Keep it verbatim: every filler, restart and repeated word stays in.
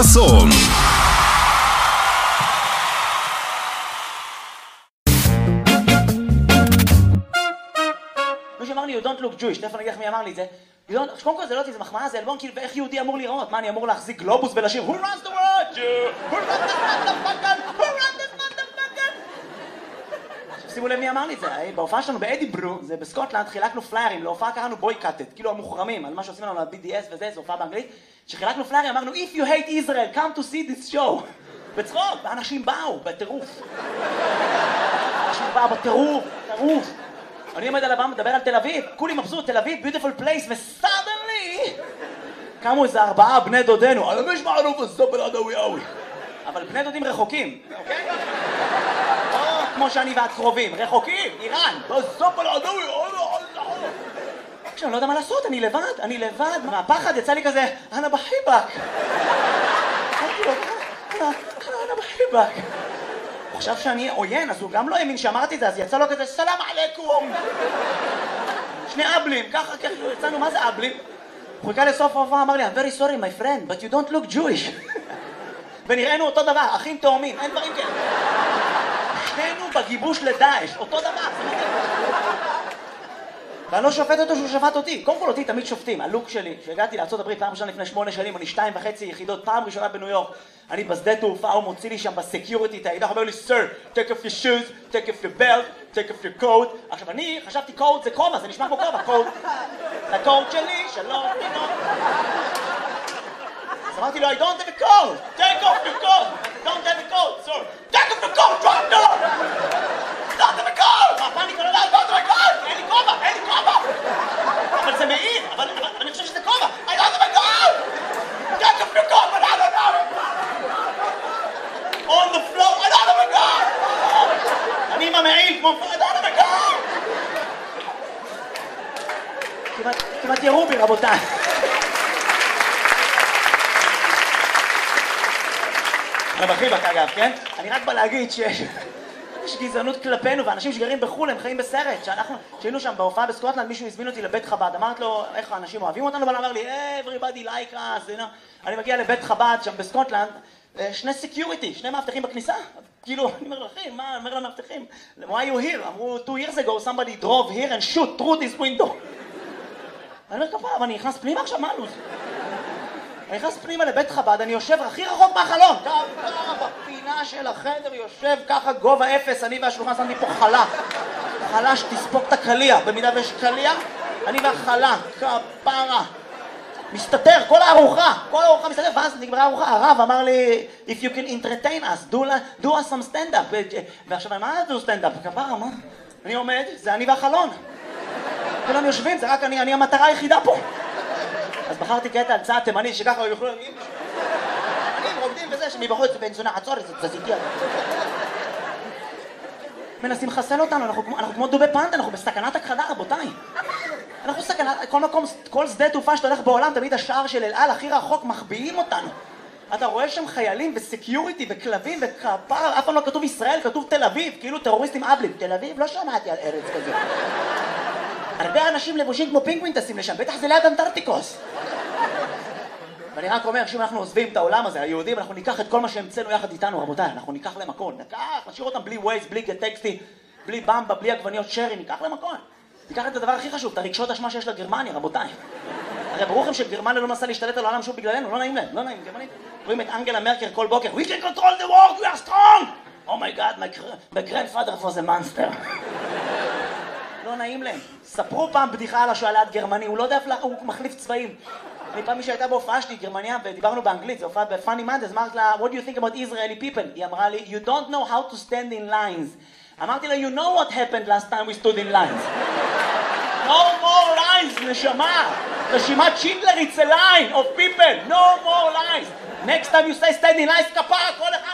חסון. מישהו אמר לי, you don't look Jewish, תכף אני אגיד לך מי אמר לי את זה. קודם כל זה לא אותי, זה מחמאה, זה אלבום כאילו, ואיך יהודי אמור לראות? מה, אני אמור להחזיק גלובוס ולשיר Who runs the world? Jew! Who runs this motherfucker? Who runs this motherfucker? עכשיו שימו לב מי אמר לי את זה, בהופעה שלנו באדיברו, זה בסקוטלנד, חילקנו פליירים, להופעה קראנו בויקאטד, כאילו המוחרמים, על מה שעושים לנו ל-בי די אס וזה, זו הופעה באנגלית, שחילקנו פליירים, אמרנו If you hate Israel, come to see this show. בצחוק, ואנשים באו, בטירוף. אנשים באו בטירוף, טירוף. אני עומד על הבמה, מדבר על תל אביב, כולי מבסוט, תל אביב, beautiful place, ו-suddenly קמו איזה ארבעה בני דודנו, אני לא משמע עלוב הסופל עדווי אווי. אבל בני דודים רחוקים, אוקיי? לא כמו שאני ואת קרובים, רחוקים, איראן, הסופל עדווי אווי. עכשיו, אני לא יודע מה לעשות, אני לבד, אני לבד, מהפחד יצא לי כזה, אנה בחיבק. אנה בחיבק. הוא חשב שאני עוין, אז הוא גם לא האמין שאמרתי את זה, אז יצא לו כזה, סלאם עליכום. שני אבלים, ככה, ככה, יצאנו, מה זה אבלים? הוא חיכה לסוף ההופעה, אמר לי, I'm very sorry my friend, but you don't look Jewish. ונראינו אותו דבר, אחים תאומים, אין דברים כאלה. שנינו בגיבוש לדאעש, אותו דבר. ואני לא שופט אותו שהוא שפט אותי. קודם כל אותי תמיד שופטים. הלוק שלי, שהגעתי לארצות הברית פעם ראשונה לפני שמונה שנים, אני שתיים וחצי יחידות, פעם ראשונה בניו יורק. אני בשדה תעופה, הוא מוציא לי שם בסקיוריטי את העידה, הוא אומר לי, Sir, take off your shoes, take off your belt, take off your coat. עכשיו אני חשבתי coat זה כובע, זה נשמע כמו כובע, coat. זה coat שלי, שלום, תינוק. אז אמרתי לו, I don't have a coat, take off your coat. Don't have a coat, sir. Take off your coat, drop down. Don't have a coat. מה, פאניקה, לא יודע, don't have a coat. אין לי כובע, אין לי כובע. אבל זה מעיר, אבל אני חושב שזה כובע. I don't have a coat. Take off your coat, but I don't have it. On the floor, I don't have a coat. אני עם המעיל כמו, I don't have a coat. כמעט ירו בי, רבותיי. אני בחיבק אגב, כן? אני רק בא להגיד שיש גזענות כלפינו, ואנשים שגרים בחול הם חיים בסרט. שאנחנו, שהיינו שם בהופעה בסקוטלנד, מישהו הזמין אותי לבית חב"ד, אמרת לו, איך האנשים אוהבים אותנו? אבל אמר לי, hey, everybody like us, you know. אני מגיע לבית חב"ד שם בסקוטלנד, שני סקיוריטי, שני מאבטחים בכניסה. כאילו, אני אומר לכם, מה? אני אומר למאבטחים, why you here? אמרו, two years ago, somebody drove here and shoot through this window. אני אומר, כפה, אבל אני נכנס פנימה עכשיו, מה לוז? אני נכנס פנימה לבית חב"ד, אני יושב הכי רחוק מהחלון. ככה בפינה של החדר יושב ככה גובה אפס, אני והשלוחן שמתי פה חלה. חלה שתספוק את הקליע, במידה ויש קליע, אני והחלה, כפרה. מסתתר, כל הארוחה, כל הארוחה מסתתר, ואז נגמרה הארוחה, הרב אמר לי, if you can entertain us, do, do us some stand-up. ועכשיו, מה זה do stand-up? כפרה, מה? אני עומד, זה אני והחלון. כולם יושבים, זה רק אני, אני המטרה היחידה פה. אז בחרתי קטע על צעד תימני שככה יוכלו להגיד אני רוקדים וזה שמבחוץ בן זונה עצור את זה תזיתי מנסים לחסל אותנו, אנחנו, אנחנו כמו דובי פנדה, אנחנו בסכנת הכחדה רבותיי. אנחנו סכנת, כל מקום, כל שדה תעופה שאתה הולך בעולם, תמיד השער של אל על הכי רחוק מחביאים אותנו. אתה רואה שם חיילים וסקיוריטי וכלבים וכפר, אף פעם לא כתוב ישראל, כתוב תל אביב, כאילו טרוריסטים אבלים. תל אביב? לא שמעתי על ארץ כזה. הרבה אנשים לבושים כמו פינגווין טסים לשם, בטח זה ליד אנטארקטיקוס. ואני רק אומר שאם אנחנו עוזבים את העולם הזה, היהודים, אנחנו ניקח את כל מה שהמצאנו יחד איתנו, רבותיי, אנחנו ניקח להם הכל, ניקח, נשאיר אותם בלי ווייז, בלי טקסטי, בלי במבה, בלי עגבניות שרי, ניקח להם הכל. ניקח את הדבר הכי חשוב, את הרגשות אשמה שיש לגרמניה, רבותיי. הרי ברור לכם שגרמניה לא מנסה להשתלט על העולם שוב בגללנו, לא נעים להם, לא נעים, גרמנית. רואים את אנגלה מרקל כל בוקר, We can control the world, we are strong! Oh my God, my, my grandfather was a monster. לא נעים להם. ספרו פעם בדיחה על השואלת גרמני, הוא לא יודע איפה, הוא מחליף צבעים. אני פעם מי שהייתה בהופעה שלי, גרמניה, ודיברנו באנגלית, זה הופעה בפאני מנדס, אמרת לה, what do you think about Israeli people? היא אמרה לי, you don't know how to stand in lines. אמרתי לה, you know what happened last time we stood in lines. No more lines, נשמה. רשימת שינדלר, it's a line of people. No more lines. Next time you say stand in lines, כפרה, כל אחד